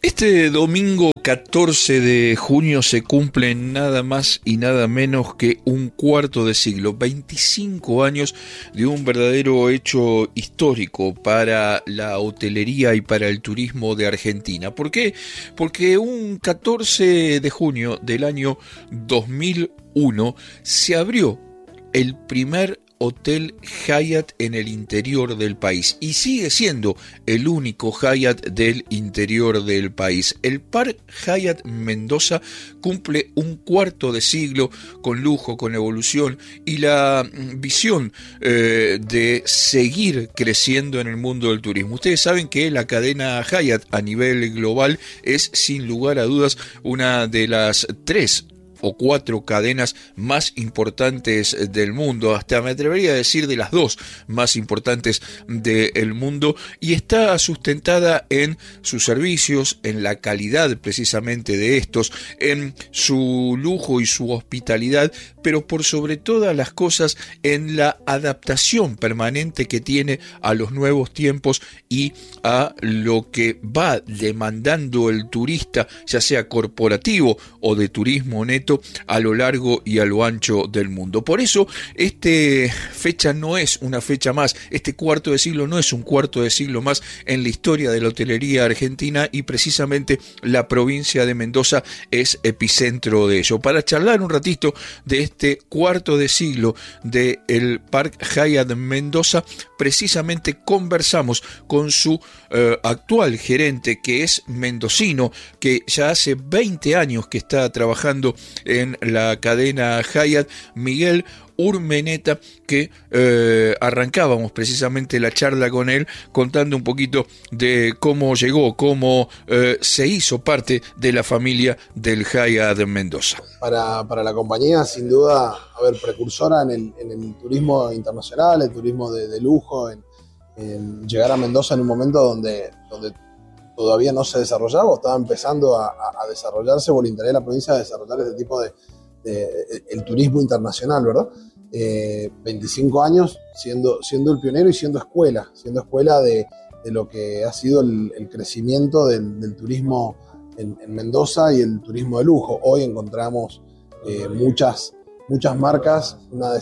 Este domingo 14 de junio se cumplen nada más y nada menos que un cuarto de siglo, 25 años de un verdadero hecho histórico para la hotelería y para el turismo de Argentina. ¿Por qué? Porque un 14 de junio del año 2001 se abrió el primer Hotel Hyatt en el interior del país y sigue siendo el único Hyatt del interior del país. El Park Hyatt Mendoza cumple un cuarto de siglo con lujo, con evolución y la visión de seguir creciendo en el mundo del turismo. Ustedes saben que la cadena Hyatt a nivel global es sin lugar a dudas una de las tres o cuatro cadenas más importantes del mundo, hasta me atrevería a decir de las dos más importantes del mundo, y está sustentada en sus servicios, en la calidad precisamente de estos, en su lujo y su hospitalidad, pero por sobre todas las cosas en la adaptación permanente que tiene a los nuevos tiempos y a lo que va demandando el turista, ya sea corporativo o de turismo neto, a lo largo y a lo ancho del mundo. Por eso, esta fecha no es una fecha más, este cuarto de siglo no es un cuarto de siglo más en la historia de la hotelería argentina, y precisamente la provincia de Mendoza es epicentro de ello. Para charlar un ratito de este cuarto de siglo del Park Hyatt Mendoza, precisamente conversamos con su actual gerente, que es mendocino, que ya hace 20 años que está trabajando en la cadena Hyatt, Miguel Urmeneta, que arrancábamos precisamente la charla con él contando un poquito de cómo llegó, cómo se hizo parte de la familia del Hyatt Mendoza. Para la compañía, sin duda, precursora en el turismo internacional, el turismo de lujo, en llegar a Mendoza en un momento donde todavía no se desarrollaba o estaba empezando a desarrollarse, o el interés de la provincia de desarrollar este tipo de el turismo internacional, ¿verdad? 25 años siendo el pionero y siendo escuela de lo que ha sido el crecimiento del turismo en Mendoza y el turismo de lujo. Hoy encontramos muchas marcas,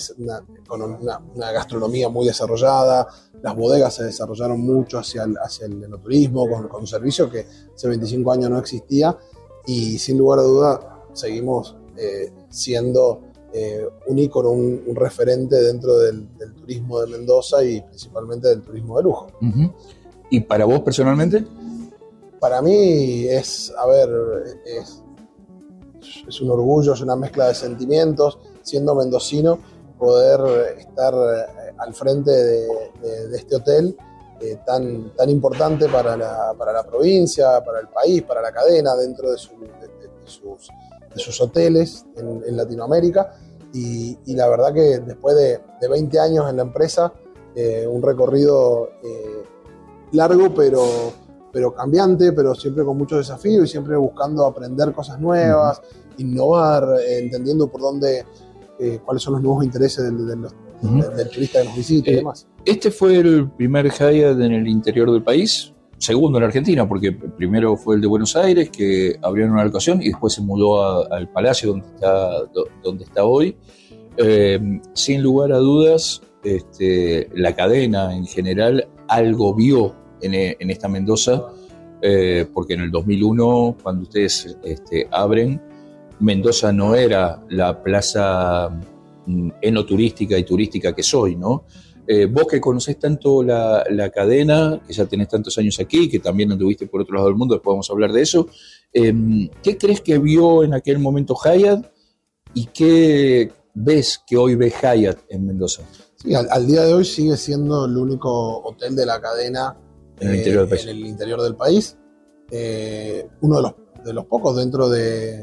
una gastronomía muy desarrollada, las bodegas se desarrollaron mucho hacia el enoturismo con servicios que hace 25 años no existía, y sin lugar a duda seguimos siendo un ícono, un referente dentro del turismo de Mendoza y principalmente del turismo de lujo. Uh-huh. ¿Y para vos personalmente? Para mí es un orgullo, es una mezcla de sentimientos, siendo mendocino, poder estar al frente de este hotel tan importante para la provincia, para el país, para la cadena, dentro de sus hoteles en Latinoamérica, y la verdad que después de 20 años en la empresa, un recorrido largo pero cambiante, pero siempre con muchos desafíos y siempre buscando aprender cosas nuevas, innovar, entendiendo por dónde, cuáles son los nuevos intereses del turista que nos visita y demás. Este fue el primer Hyatt en el interior del país, segundo en Argentina, porque primero fue el de Buenos Aires, que abrió en una locación, y después se mudó al Palacio donde está hoy. Sin lugar a dudas, la cadena en general algo vio en esta Mendoza, porque en el 2001, cuando ustedes abren, Mendoza no era la plaza enoturística y turística que soy, ¿no? Vos que conocés tanto la cadena, que ya tenés tantos años aquí, que también anduviste por otro lado del mundo, después vamos a hablar de eso, ¿qué crees que vio en aquel momento Hyatt y qué ves que hoy ve Hyatt en Mendoza? Sí, al día de hoy sigue siendo el único hotel de la cadena en el interior del país. Uno de los pocos dentro de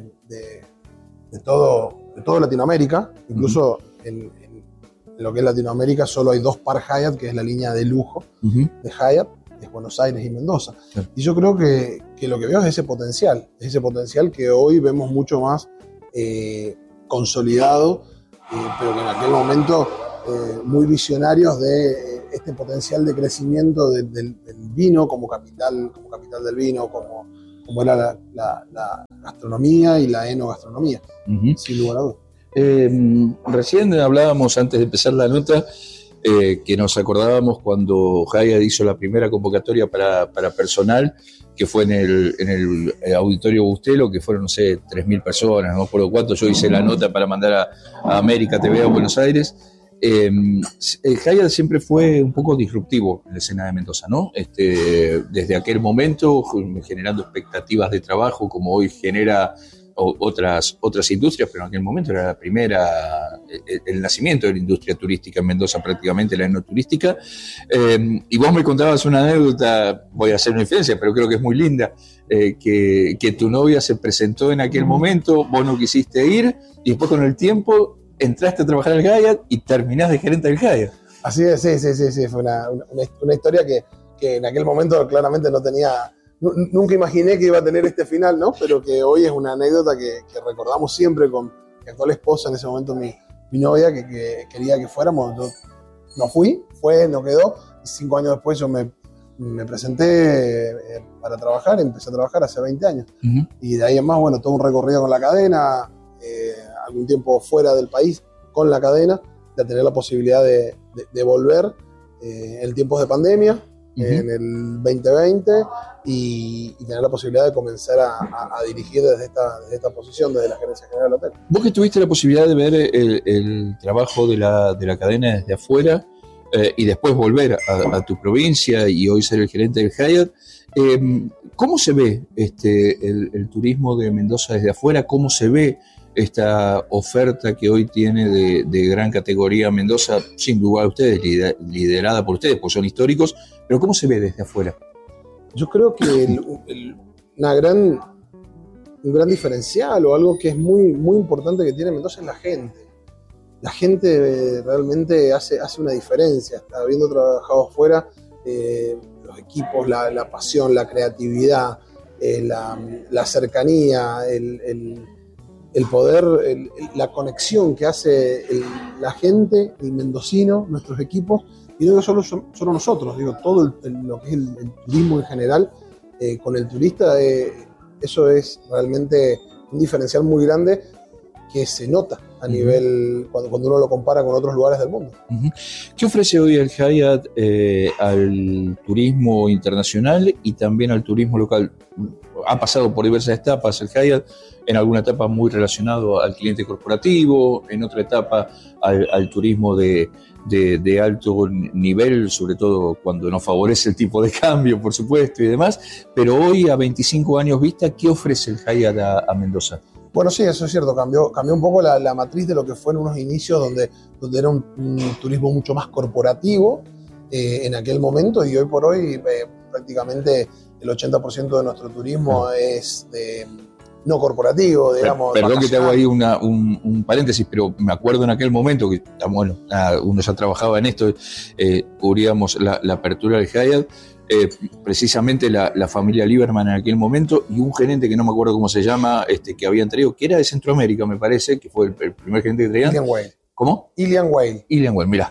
todo Latinoamérica, incluso en lo que es Latinoamérica solo hay dos Park Hyatt, que es la línea de lujo de Hyatt, es Buenos Aires y Mendoza. Sí. Y yo creo que lo que veo es ese potencial que hoy vemos mucho más consolidado, pero que en aquel momento muy visionarios de este potencial de crecimiento del vino como capital del vino, como era la gastronomía y la enogastronomía, sin lugar a dudas. Recién hablábamos antes de empezar la nota que nos acordábamos cuando Hyatt hizo la primera convocatoria para personal, que fue en el Auditorio Bustelo, que fueron, no sé, 3.000 personas, no me acuerdo cuánto. Yo hice la nota para mandar a América TV a Buenos Aires. Hyatt siempre fue un poco disruptivo en la escena de Mendoza, ¿no? Desde aquel momento, generando expectativas de trabajo, como hoy genera otras industrias, pero en aquel momento era la primera, el nacimiento de la industria turística en Mendoza, prácticamente la enoturística. Y vos me contabas una anécdota, voy a hacer una infidencia, pero creo que es muy linda, que tu novia se presentó en aquel momento, vos no quisiste ir, y después con el tiempo entraste a trabajar al Hyatt y terminás de gerente del Hyatt. Así es, sí, fue una historia que en aquel momento claramente no tenía. Nunca imaginé que iba a tener este final, ¿no? Pero que hoy es una anécdota que recordamos siempre con mi actual esposa, en ese momento mi novia, que quería que fuéramos. Yo no fui, no quedó. Y 5 años después yo me presenté para trabajar, empecé a trabajar hace 20 años. Uh-huh. Y de ahí en más, bueno, todo un recorrido con la cadena, algún tiempo fuera del país con la cadena, de tener la posibilidad de volver en tiempos de pandemia. En el 2020 y tener la posibilidad de comenzar a dirigir desde esta posición, desde la gerencia general del hotel. Vos que tuviste la posibilidad de ver el trabajo de la cadena desde afuera y después volver a tu provincia y hoy ser el gerente del Hyatt, ¿cómo se ve el turismo de Mendoza desde afuera? ¿Cómo se ve esta oferta que hoy tiene de gran categoría Mendoza, sin lugar a ustedes, liderada por ustedes, porque son históricos, pero ¿cómo se ve desde afuera? Yo creo que un gran diferencial o algo que es muy, muy importante que tiene Mendoza es la gente. La gente realmente hace una diferencia. Habiendo trabajado afuera, los equipos, la pasión, la creatividad, la cercanía, el poder, la conexión que hace la gente, el mendocino, nuestros equipos, y no solo nosotros, digo, todo lo que es el turismo en general, con el turista, eso es realmente un diferencial muy grande que se nota a nivel, cuando uno lo compara con otros lugares del mundo. Uh-huh. ¿Qué ofrece hoy el Hyatt al turismo internacional y también al turismo local? Ha pasado por diversas etapas el Hyatt, en alguna etapa muy relacionado al cliente corporativo, en otra etapa al turismo de alto nivel, sobre todo cuando nos favorece el tipo de cambio, por supuesto, y demás. Pero hoy, a 25 años vista, ¿qué ofrece el Hyatt a Mendoza? Bueno, sí, eso es cierto, cambió un poco la matriz de lo que fue en unos inicios donde era un turismo mucho más corporativo en aquel momento, y hoy por hoy prácticamente el 80% de nuestro turismo es no corporativo, digamos. Perdón que te hago ahí un paréntesis, pero me acuerdo en aquel momento que, bueno, uno ya trabajaba en esto, cubríamos la apertura del Hyatt, precisamente la familia Lieberman en aquel momento, y un gerente que no me acuerdo cómo se llama, que habían traído, que era de Centroamérica, me parece, que fue el primer gerente que traían. Ilian Weil. ¿Cómo? Ilian Weil, mirá,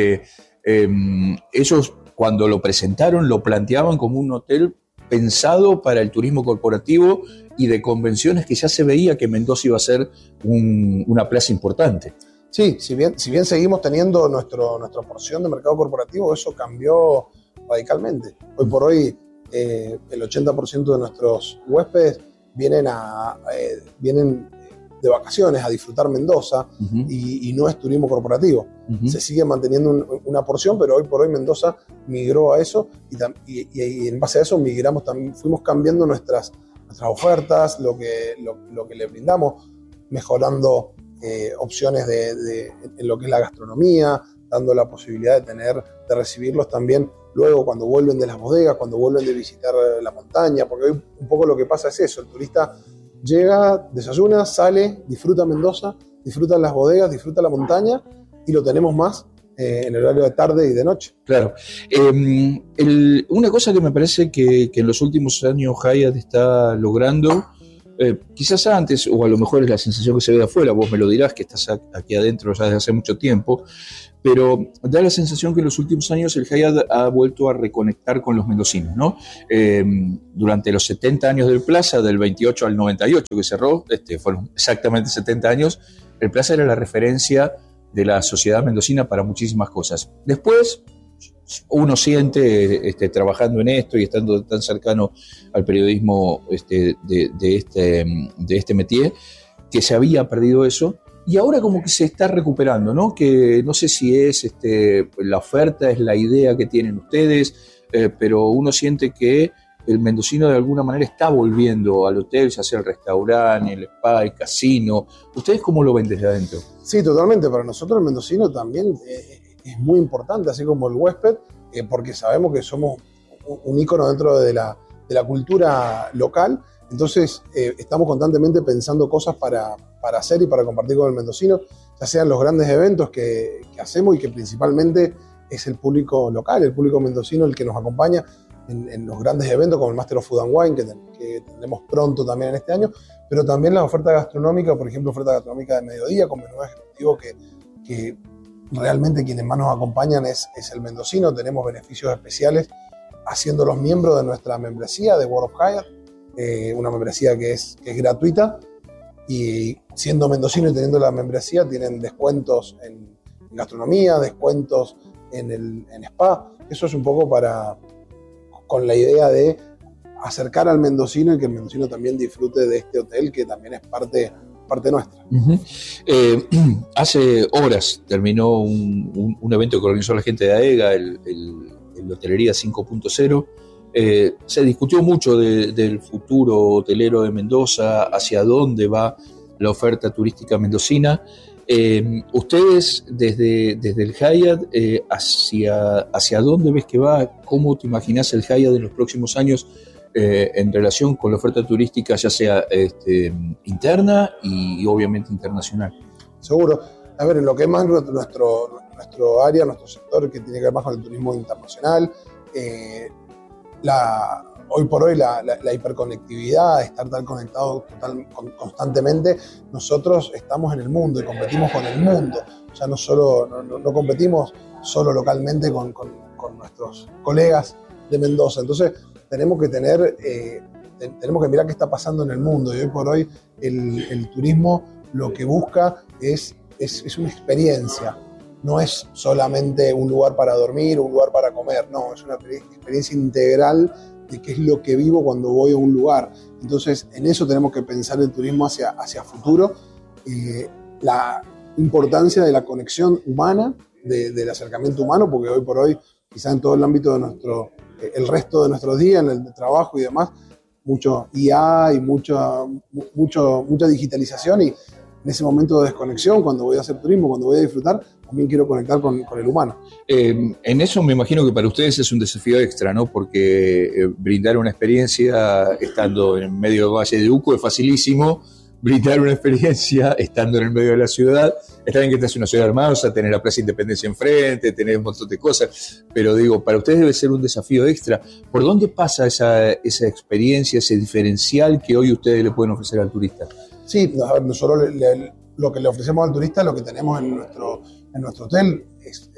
ellos cuando lo presentaron lo planteaban como un hotel pensado para el turismo corporativo y de convenciones, que ya se veía que Mendoza iba a ser una plaza importante. Sí, si bien seguimos teniendo nuestra porción de mercado corporativo, eso cambió radicalmente. Hoy por hoy el 80% de nuestros huéspedes vienen de vacaciones a disfrutar Mendoza, uh-huh. y no es turismo corporativo. Uh-huh. Se sigue manteniendo una porción, pero hoy por hoy Mendoza migró a eso y en base a eso migramos también, fuimos cambiando nuestras ofertas, lo que le brindamos, mejorando opciones en lo que es la gastronomía, dando la posibilidad de recibirlos también luego cuando vuelven de las bodegas, cuando vuelven de visitar la montaña, porque hoy un poco lo que pasa es eso, el turista llega, desayuna, sale, disfruta Mendoza, disfruta las bodegas, disfruta la montaña, y lo tenemos más en el horario de tarde y de noche. Claro. Una cosa que me parece que en los últimos años Hyatt está logrando quizás antes, o a lo mejor es la sensación que se ve de afuera, vos me lo dirás, que estás aquí adentro ya desde hace mucho tiempo, pero da la sensación que en los últimos años el Hyatt ha vuelto a reconectar con los mendocinos, ¿no? Durante los 70 años del Plaza, del 28 al 98 que cerró, fueron exactamente 70 años, el Plaza era la referencia de la sociedad mendocina para muchísimas cosas. Después, uno siente, trabajando en esto y estando tan cercano al periodismo de este métier, que se había perdido eso, y ahora como que se está recuperando, ¿no? Que no sé si es la oferta, es la idea que tienen ustedes, pero uno siente que el mendocino de alguna manera está volviendo al hotel, ya sea el restaurante, el spa, el casino. ¿Ustedes cómo lo ven desde adentro? Sí, totalmente. Para nosotros el mendocino también es muy importante, así como el huésped, porque sabemos que somos un ícono dentro de la cultura local. Entonces estamos constantemente pensando cosas para hacer y para compartir con el mendocino, ya sean los grandes eventos que hacemos y que principalmente es el público local, el público mendocino el que nos acompaña en los grandes eventos como el Master of Food and Wine que tendremos pronto también en este año, pero también la oferta gastronómica, por ejemplo, oferta gastronómica de mediodía con menú ejecutivo que realmente quienes más nos acompañan es el mendocino. Tenemos beneficios especiales haciéndolos miembros de nuestra membresía de World of Hyatt, una membresía que es gratuita, y siendo mendocino y teniendo la membresía tienen descuentos en gastronomía, descuentos en spa. Eso es un poco con la idea de acercar al mendocino y que el mendocino también disfrute de este hotel que también es parte nuestra. Uh-huh. Hace horas terminó un evento que organizó la gente de AEGA, el Hotelería 5.0. Se discutió mucho del futuro hotelero de Mendoza, hacia dónde va la oferta turística mendocina. Ustedes desde el Hyatt, hacia dónde ves que va, cómo te imaginas el Hyatt en los próximos años en relación con la oferta turística, ya sea interna y obviamente internacional. Seguro. A ver, en lo que es más nuestro área, nuestro sector, que tiene que ver más con el turismo internacional, hoy por hoy la hiperconectividad, estar tan conectados constantemente, nosotros estamos en el mundo y competimos con el mundo. Ya no competimos solo localmente con nuestros colegas de Mendoza. Entonces tenemos que mirar qué está pasando en el mundo, y hoy por hoy el turismo lo que busca es una experiencia. No es solamente un lugar para dormir, un lugar para comer, no, es una experiencia integral de qué es lo que vivo cuando voy a un lugar. Entonces, en eso tenemos que pensar el turismo hacia futuro, la importancia de la conexión humana, del acercamiento humano, porque hoy por hoy, quizá en todo el ámbito de el resto de nuestros días, en el trabajo y demás, mucho IA y mucha digitalización, y en ese momento de desconexión, cuando voy a hacer turismo, cuando voy a disfrutar, también quiero conectar con el humano. En eso me imagino que para ustedes es un desafío extra, ¿no? Porque brindar una experiencia estando en medio del Valle de Uco es facilísimo, brindar una experiencia estando en el medio de la ciudad, está bien que esta es una ciudad hermosa, tener la Plaza Independencia enfrente, tener un montón de cosas, pero digo, para ustedes debe ser un desafío extra. ¿Por dónde pasa esa experiencia, ese diferencial que hoy ustedes le pueden ofrecer al turista? Sí, a ver, nosotros lo que le ofrecemos al turista, lo que tenemos en nuestro hotel es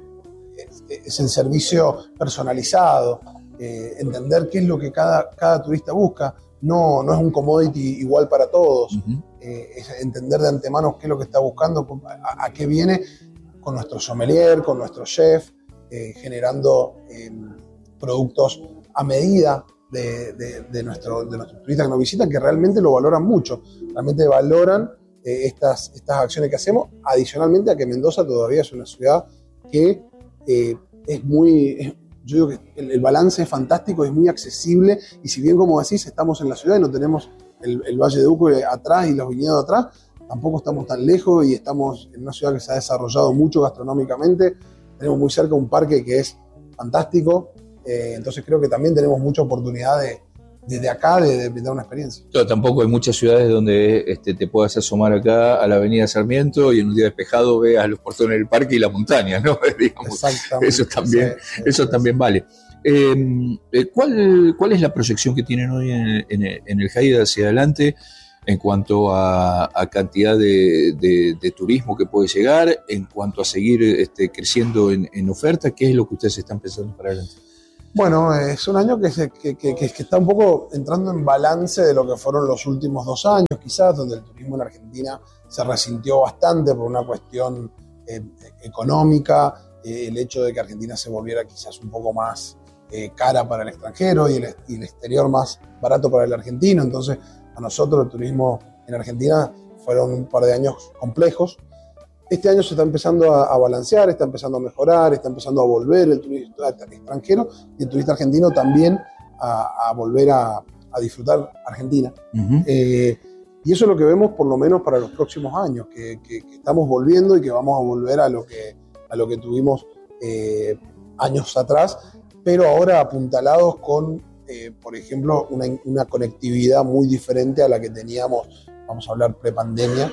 el servicio personalizado, entender qué es lo que cada turista busca. No es un commodity igual para todos. Uh-huh. Es entender de antemano qué es lo que está buscando, a qué viene, con nuestro sommelier, con nuestro chef, generando productos a medida de nuestros turistas que nos visitan, que realmente lo valoran mucho, realmente valoran estas acciones que hacemos, adicionalmente a que Mendoza todavía es una ciudad que es muy... Yo digo que el balance es fantástico, es muy accesible, y si bien, como decís, estamos en la ciudad y no tenemos el Valle de Uco atrás y los viñedos atrás, tampoco estamos tan lejos y estamos en una ciudad que se ha desarrollado mucho gastronómicamente. Tenemos muy cerca un parque que es fantástico, entonces creo que también tenemos mucha oportunidad desde acá de brindar una experiencia. Claro, tampoco hay muchas ciudades donde te puedas asomar acá a la avenida Sarmiento y en un día despejado veas los portones del parque y la montaña, ¿no? Digamos, exactamente. Eso también vale. ¿Cuál es la proyección que tienen hoy en el Hyatt hacia adelante en cuanto a cantidad de turismo que puede llegar, en cuanto a seguir creciendo en oferta? ¿Qué es lo que ustedes están pensando para adelante? Bueno, es un año que está un poco entrando en balance de lo que fueron los últimos 2 años, quizás, donde el turismo en Argentina se resintió bastante por una cuestión económica, el hecho de que Argentina se volviera quizás un poco más cara para el extranjero y el exterior más barato para el argentino. Entonces, a nosotros el turismo en Argentina fueron un par de años complejos. Este año se está empezando a balancear, está empezando a mejorar, está empezando a volver el turista extranjero y el turista argentino también a volver a disfrutar Argentina. Uh-huh. Y eso es lo que vemos por lo menos para los próximos años, que estamos volviendo y que vamos a volver a lo que tuvimos años atrás, pero ahora apuntalados con, por ejemplo, una conectividad muy diferente a la que teníamos, vamos a hablar prepandemia.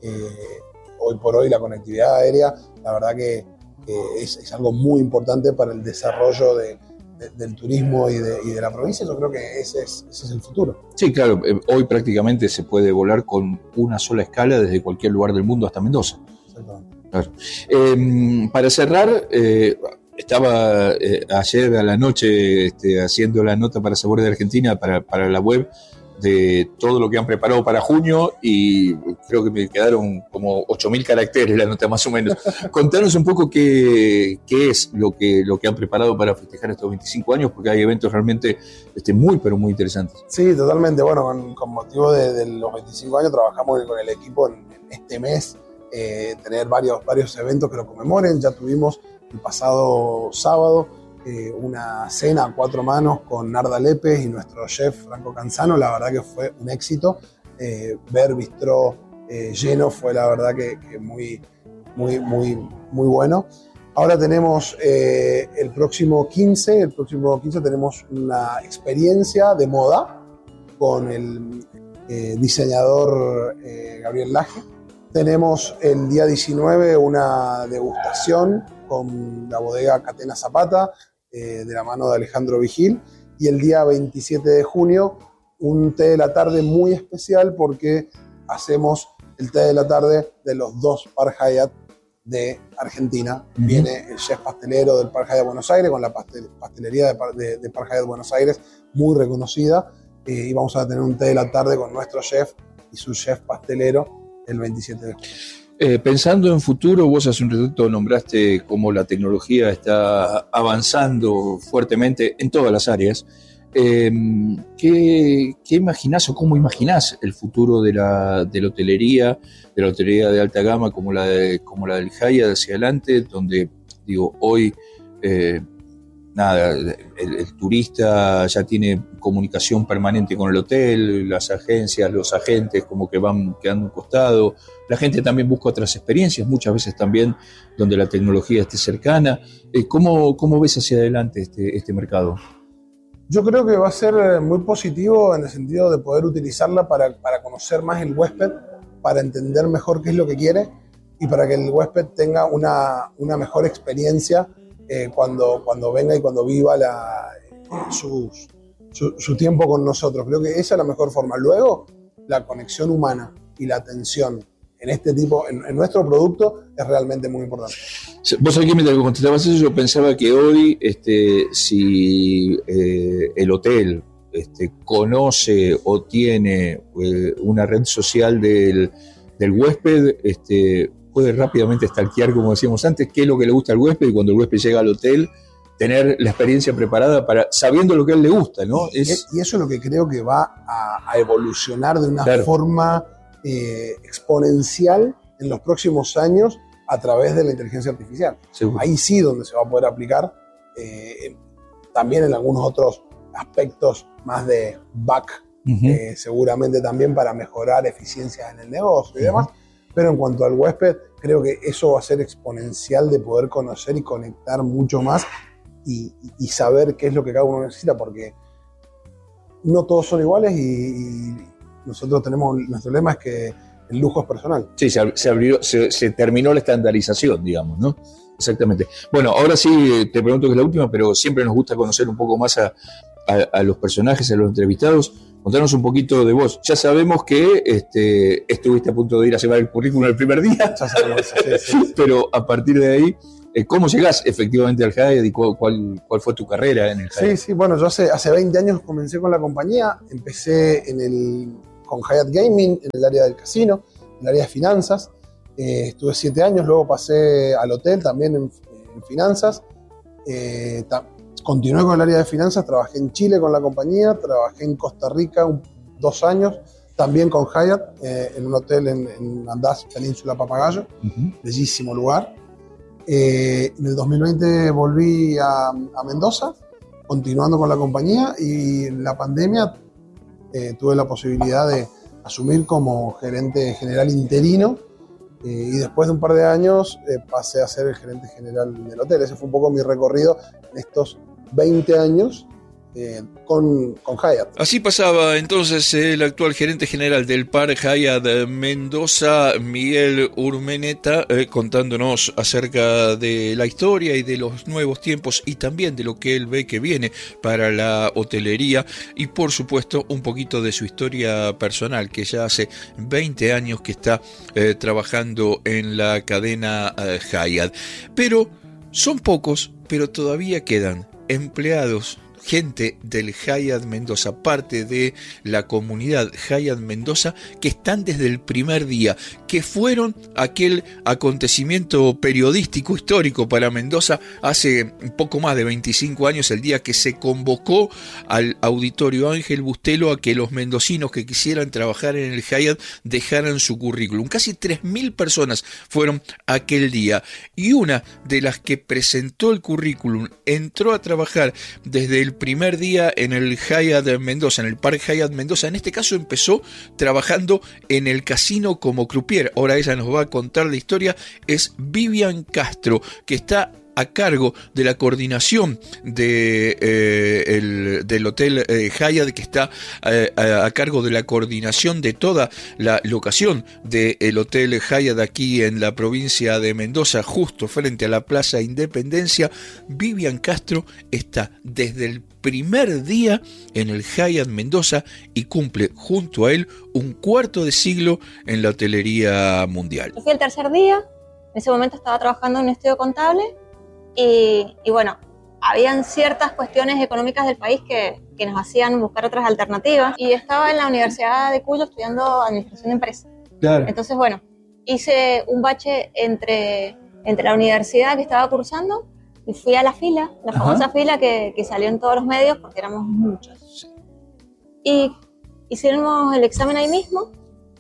Hoy por hoy la conectividad aérea, la verdad que es algo muy importante para el desarrollo del turismo y de la provincia. Yo creo que ese es el futuro. Sí, claro, hoy prácticamente se puede volar con una sola escala desde cualquier lugar del mundo hasta Mendoza. Exactamente. Claro. Para cerrar, estaba ayer a la noche haciendo la nota para Sabores de Argentina para la web de todo lo que han preparado para junio y creo que me quedaron como 8.000 caracteres la nota más o menos. Contanos un poco qué es lo que han preparado para festejar estos 25 años, porque hay eventos realmente muy, pero muy interesantes. Sí, totalmente. Bueno, con motivo de los 25 años trabajamos con el equipo en este mes, tener varios eventos que lo conmemoren. Ya tuvimos el pasado sábado una cena a 4 manos con Narda Lépez y nuestro chef Franco Canzano. La verdad que fue un éxito. Ver bistró lleno fue la verdad que muy bueno. Ahora tenemos el próximo 15 tenemos una experiencia de moda con el diseñador Gabriel Laje. Tenemos el día 19 una degustación con la bodega Catena Zapata, de la mano de Alejandro Vigil, y el día 27 de junio un té de la tarde muy especial porque hacemos el té de la tarde de los 2 Park Hyatt de Argentina. Uh-huh. Viene el chef pastelero del Park Hyatt Buenos Aires con la pastelería de Park Hyatt Buenos Aires muy reconocida, y vamos a tener un té de la tarde con nuestro chef y su chef pastelero el 27 de junio. Pensando en futuro, vos hace un ratito nombraste cómo la tecnología está avanzando fuertemente en todas las áreas. ¿Qué imaginás o cómo imaginás el futuro de la hotelería de alta gama como la del Hyatt hacia adelante, donde digo hoy el turista ya tiene comunicación permanente con el hotel, las agencias, los agentes como que van quedando a un costado, la gente también busca otras experiencias, muchas veces también donde la tecnología esté cercana. ¿Cómo ves hacia adelante este mercado? Yo creo que va a ser muy positivo en el sentido de poder utilizarla para conocer más el huésped, para entender mejor qué es lo que quiere y para que el huésped tenga una mejor experiencia cuando venga y cuando viva su tiempo con nosotros. Creo que esa es la mejor forma. Luego, la conexión humana y la atención en nuestro producto es realmente muy importante. Vos sabés que mientras contestabas eso, yo pensaba que hoy, si el hotel conoce o tiene una red social del huésped, puede rápidamente stalkear, como decíamos antes, qué es lo que le gusta al huésped, y cuando el huésped llega al hotel, tener la experiencia preparada sabiendo lo que a él le gusta, ¿no? Y eso es lo que creo que va a evolucionar de una forma exponencial en los próximos años a través de la inteligencia artificial. Seguro. Ahí sí donde se va a poder aplicar, también en algunos otros aspectos más de back, uh-huh. Seguramente también para mejorar eficiencias en el negocio y demás. Pero en cuanto al huésped, creo que eso va a ser exponencial de poder conocer y conectar mucho más y saber qué es lo que cada uno necesita, porque no todos son iguales y nosotros nuestro lema es que el lujo es personal. Sí, se terminó la estandarización, digamos, ¿no? Exactamente. Bueno, ahora sí te pregunto que es la última, pero siempre nos gusta conocer un poco más a los personajes, a los entrevistados. Contanos un poquito de vos. Ya sabemos que estuviste a punto de ir a llevar el currículum el primer día, Ya sabemos, sí. pero a partir de ahí, ¿cómo llegás efectivamente al Hyatt y cuál fue tu carrera en el Hyatt? Sí, bueno, yo hace 20 años comencé con la compañía, empecé con Hyatt Gaming, en el área del casino, en el área de finanzas. Estuve 7 años, luego pasé al hotel también en finanzas. Continué con el área de finanzas, trabajé en Chile con la compañía, trabajé en Costa Rica 2 años, también con Hyatt, en un hotel en Andaz, Península Papagayo, bellísimo lugar. En el 2020 volví a Mendoza, continuando con la compañía, y en la pandemia tuve la posibilidad de asumir como gerente general interino, y después de un par de años pasé a ser el gerente general del hotel. Ese fue un poco mi recorrido en estos 20 años con Hyatt. Así pasaba entonces el actual gerente general del Park Hyatt Mendoza, Miguel Urmeneta, contándonos acerca de la historia y de los nuevos tiempos y también de lo que él ve que viene para la hotelería y por supuesto un poquito de su historia personal, que ya hace 20 años que está trabajando en la cadena Hyatt. Pero son pocos, pero todavía quedan empleados, gente del Hyatt Mendoza, parte de la comunidad Hyatt Mendoza, que están desde el primer día, que fueron aquel acontecimiento periodístico histórico para Mendoza hace poco más de 25 años, el día que se convocó al Auditorio Ángel Bustelo a que los mendocinos que quisieran trabajar en el Hyatt dejaran su currículum. Casi 3.000 personas fueron aquel día, y una de las que presentó el currículum entró a trabajar desde el primer día en el Hyatt Mendoza, en el Park Hyatt Mendoza. En este caso empezó trabajando en el casino como croupier. Ahora ella nos va a contar la historia. Es Vivian Castro, que está a cargo de la coordinación del Hotel Hyatt, que está a cargo de la coordinación de toda la locación del Hotel Hyatt aquí en la provincia de Mendoza, justo frente a la Plaza Independencia. Vivian Castro está desde el primer día en el Hyatt Mendoza y cumple junto a él un cuarto de siglo en la hotelería mundial. Yo fui el tercer día, en ese momento estaba trabajando en un estudio contable. Y bueno, habían ciertas cuestiones económicas del país que nos hacían buscar otras alternativas. Y estaba en la Universidad de Cuyo estudiando Administración de Empresas. Claro. Entonces, bueno, hice un bache entre la universidad que estaba cursando y fui a la fila, la famosa fila que salió en todos los medios porque éramos muchos. Y hicimos el examen ahí mismo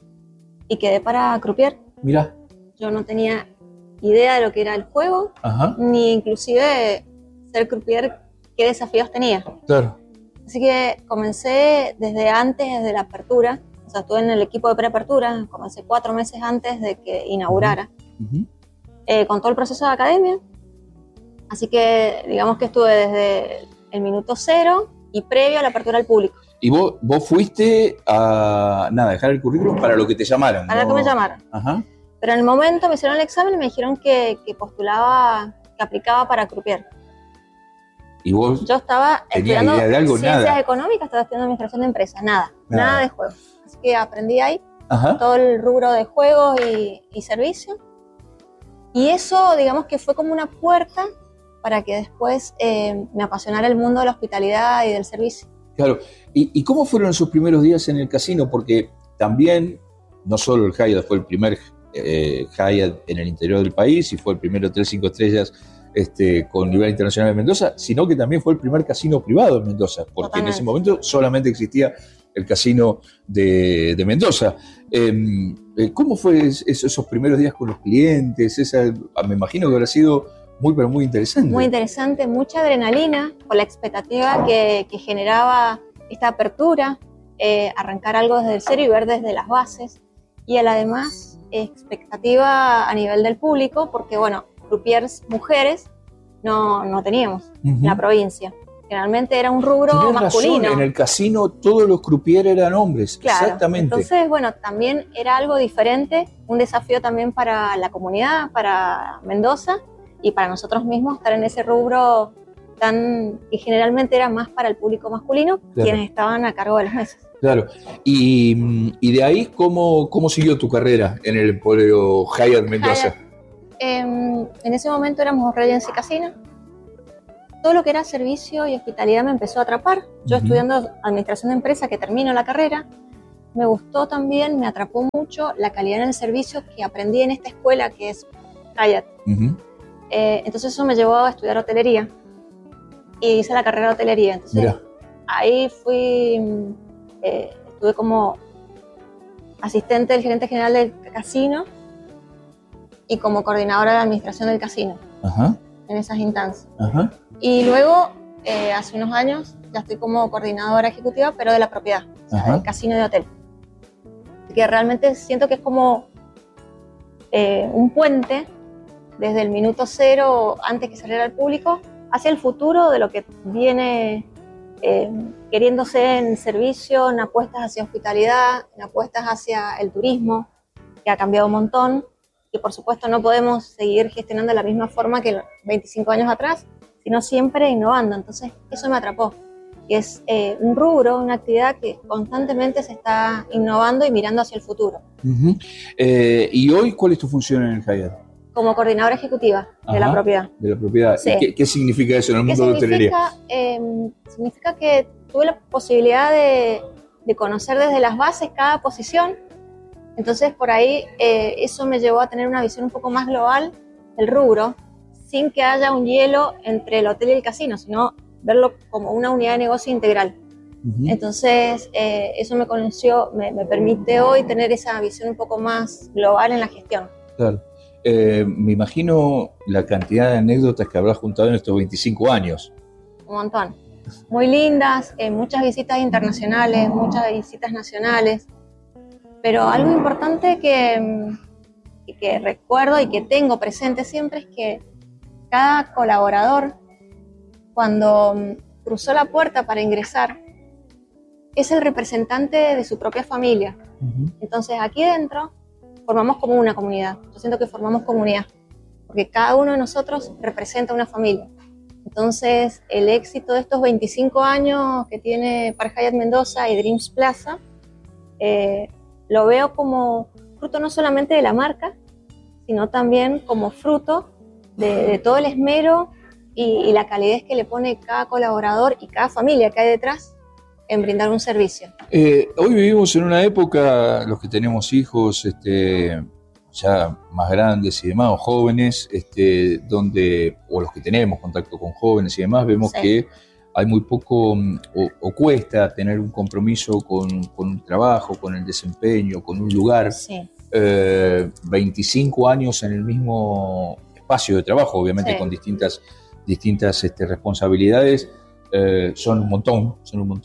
y quedé para croupier. Mirá. Yo no tenía idea de lo que era el juego, ni inclusive ser croupier, qué desafíos tenía. Claro. Así que comencé desde antes, desde la apertura, o sea, estuve en el equipo de preapertura, comencé 4 meses antes de que inaugurara, con todo el proceso de academia. Así que digamos que estuve desde el minuto 0 y previo a la apertura al público. Y vos fuiste a dejar el currículum para lo que te llamaron. Para lo que me llamaron. Ajá. Pero en el momento me hicieron el examen y me dijeron que postulaba, que aplicaba para croupier. ¿Y vos? Yo estaba estudiando idea de algo? ciencias nada. económicas, estaba estudiando administración de empresas, nada de juegos. Así que aprendí ahí todo el rubro de juegos y servicios. Y eso, digamos que fue como una puerta para que después me apasionara el mundo de la hospitalidad y del servicio. Claro. ¿Y cómo fueron esos primeros días en el casino? Porque también, no solo el Hyatt fue el primer Hyatt en el interior del país y fue el primer hotel 5 estrellas con nivel internacional de Mendoza, sino que también fue el primer casino privado en Mendoza, porque totalmente. En ese momento solamente existía el casino de Mendoza. ¿Cómo fue esos primeros días con los clientes? Me imagino que habrá sido muy, pero muy interesante. Muy interesante, mucha adrenalina con la expectativa que generaba esta apertura, arrancar algo desde el cero y ver desde las bases, y además expectativa a nivel del público, porque bueno, croupiers mujeres no teníamos en la provincia. Generalmente era un rubro Tenés masculino. Razón, en el casino todos los croupiers eran hombres, claro, exactamente. Entonces, bueno, también era algo diferente, un desafío también para la comunidad, para Mendoza, y para nosotros mismos estar en ese rubro que generalmente era más para el público masculino, claro, quienes estaban a cargo de las mesas. Claro. Y de ahí, ¿cómo siguió tu carrera en el Emporio Hyatt Mendoza? En ese momento éramos Regency Casino. Todo lo que era servicio y hospitalidad me empezó a atrapar. Yo estudiando administración de empresa, que termino la carrera, me gustó también, me atrapó mucho la calidad en el servicio que aprendí en esta escuela que es Hyatt. Entonces eso me llevó a estudiar hotelería y hice la carrera de hotelería. Entonces Mirá. ahí estuve como asistente del gerente general del casino y como coordinadora de administración del casino. Ajá. En esas instancias. Ajá. Y luego, hace unos años, ya estoy como coordinadora ejecutiva, pero de la propiedad, o sea, del casino y de hotel. Que realmente siento que es como un puente desde el minuto cero, antes que saliera al público, hacia el futuro de lo que viene queriéndose en servicio, en apuestas hacia hospitalidad, en apuestas hacia el turismo, que ha cambiado un montón, y por supuesto no podemos seguir gestionando de la misma forma que 25 años atrás, sino siempre innovando. Entonces eso me atrapó, que es un rubro, una actividad que constantemente se está innovando y mirando hacia el futuro. ¿Y hoy cuál es tu función en el Hyatt? Como coordinadora ejecutiva de la propiedad. De la propiedad. Sí. ¿Qué significa eso en el mundo de la hotelería? Significa que tuve la posibilidad de conocer desde las bases cada posición. Entonces por ahí eso me llevó a tener una visión un poco más global del rubro, sin que haya un hielo entre el hotel y el casino, sino verlo como una unidad de negocio integral. Entonces eso me permite hoy tener esa visión un poco más global en la gestión. Claro. Me imagino la cantidad de anécdotas que habrás juntado en estos 25 años. Un montón. Muy lindas, muchas visitas internacionales, muchas visitas nacionales. Pero algo importante que recuerdo y que tengo presente siempre es que cada colaborador, cuando cruzó la puerta para ingresar, es el representante de su propia familia. Entonces aquí dentro formamos como una comunidad. Yo siento que formamos comunidad, porque cada uno de nosotros representa una familia. Entonces el éxito de estos 25 años que tiene Park Hyatt Mendoza y Dreams Plaza, lo veo como fruto no solamente de la marca, sino también como fruto de todo el esmero y la calidez que le pone cada colaborador y cada familia que hay detrás en brindar un servicio. Hoy vivimos en una época, los que tenemos hijos ya más grandes y demás, o jóvenes, o los que tenemos contacto con jóvenes y demás, vemos que hay muy poco o cuesta tener un compromiso con un trabajo, con el desempeño, con un lugar. 25 años en el mismo espacio de trabajo, obviamente con distintas responsabilidades, son un montón.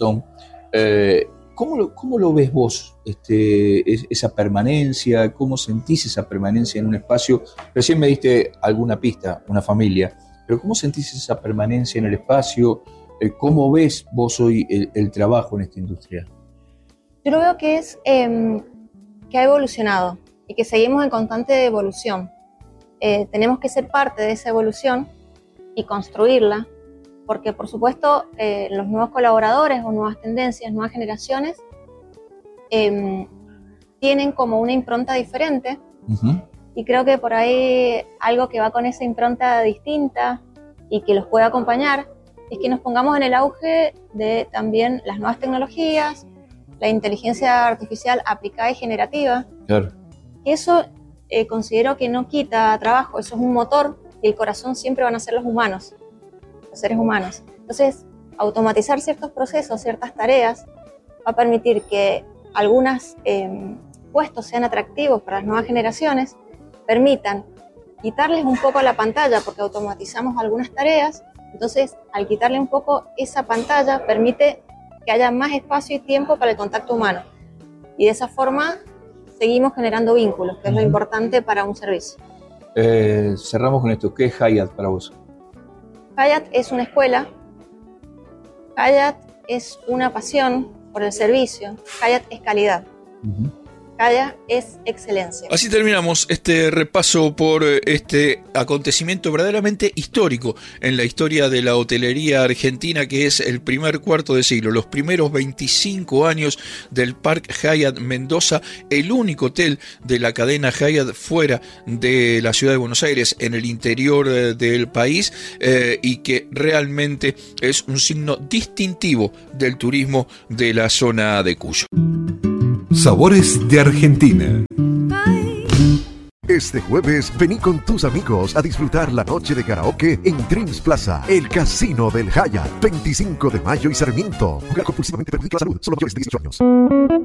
¿Cómo lo ves vos, esa permanencia? ¿Cómo sentís esa permanencia en un espacio? Recién me diste alguna pista, una familia, pero ¿cómo sentís esa permanencia en el espacio? ¿Cómo ves vos hoy el trabajo en esta industria? Yo lo veo que es que ha evolucionado y que seguimos en constante evolución. Tenemos que ser parte de esa evolución y construirla, porque por supuesto los nuevos colaboradores o nuevas tendencias, nuevas generaciones tienen como una impronta diferente, y creo que por ahí algo que va con esa impronta distinta y que los puede acompañar es que nos pongamos en el auge de también las nuevas tecnologías, la inteligencia artificial aplicada y generativa. Claro. Eso considero que no quita trabajo, eso es un motor, y el corazón siempre van a ser los humanos, los seres humanos. Entonces, automatizar ciertos procesos, ciertas tareas, va a permitir que algunos puestos sean atractivos para las nuevas generaciones, permitan quitarles un poco la pantalla, porque automatizamos algunas tareas. Entonces, al quitarle un poco esa pantalla, permite que haya más espacio y tiempo para el contacto humano. Y de esa forma seguimos generando vínculos, que es lo importante para un servicio. Cerramos con esto. ¿Qué es Hyatt para vos? Hyatt es una escuela. Hyatt es una pasión por el servicio. Hyatt es calidad. Jaya es excelencia. Así terminamos este repaso por este acontecimiento verdaderamente histórico en la historia de la hotelería argentina, que es el primer cuarto de siglo, los primeros 25 años del Park Hyatt Mendoza, el único hotel de la cadena Hyatt fuera de la ciudad de Buenos Aires, en el interior del país, y que realmente es un signo distintivo del turismo de la zona de Cuyo. Sabores de Argentina. Este jueves vení con tus amigos a disfrutar la noche de karaoke en Dreams Plaza, el casino del Hyatt, 25 de mayo y Sarmiento. Jugar compulsivamente perjudica la salud, solo mayores de 18 años.